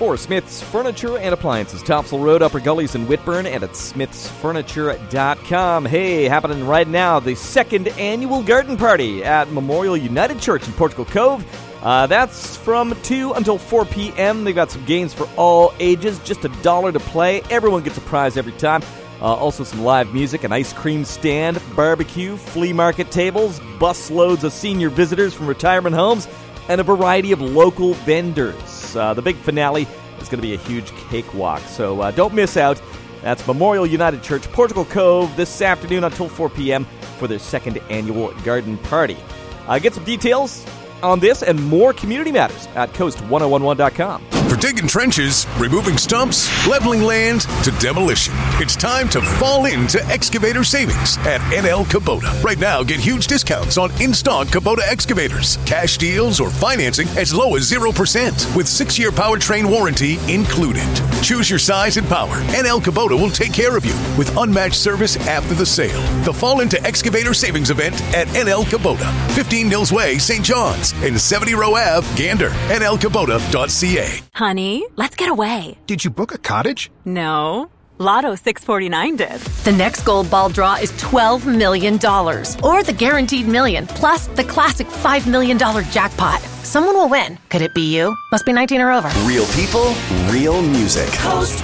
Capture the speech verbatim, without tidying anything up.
for Smith's Furniture and Appliances. Topsail Road, Upper Gullies in Whitburn, and at smiths furniture dot com. Hey, happening right now, the second annual garden party at Memorial United Church in Portugal Cove. Uh, that's from two until four p.m. They've got some games for all ages, just a dollar to play. Everyone gets a prize every time. Uh, also some live music, an ice cream stand, barbecue, flea market tables, bus loads of senior visitors from retirement homes, and a variety of local vendors. Uh, the big finale is going to be a huge cakewalk, so uh, don't miss out. That's Memorial United Church, Portugal Cove, this afternoon until four p.m. for their second annual garden party. Uh, get some details on this and more community matters at coast ten eleven dot com. For digging trenches, removing stumps, leveling land to demolition, it's time to fall into excavator savings at N L Kubota. Right now, get huge discounts on in-stock Kubota excavators, cash deals, or financing as low as zero percent with six-year powertrain warranty included. Choose your size and power. N L Kubota will take care of you with unmatched service after the sale. The Fall into Excavator Savings event at N L Kubota, fifteen Mills Way, Saint John's, and seventy Row Ave, Gander. N L Kubota dot C A. Honey, let's get away. Did you book a cottage? No. Lotto six forty-nine did. The next gold ball draw is twelve million dollars. Or the guaranteed million, plus the classic five million dollars jackpot. Someone will win. Could it be you? Must be nineteen or over. Real people, real music. Coast